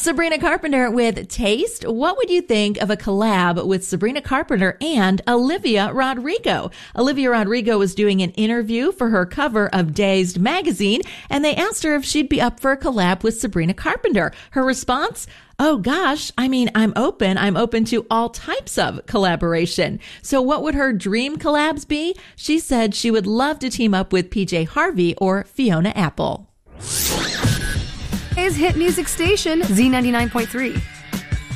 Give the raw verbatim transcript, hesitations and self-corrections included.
Sabrina Carpenter with Taste. What would you think of a collab with Sabrina Carpenter and Olivia Rodrigo? Olivia Rodrigo was doing an interview for her cover of Dazed magazine, and they asked her if she'd be up for a collab with Sabrina Carpenter. Her response, oh gosh, I mean, I'm open. I'm open to all types of collaboration. So what would her dream collabs be? She said she would love to team up with P J Harvey or Fiona Apple. His hit music station, Z ninety-nine point three.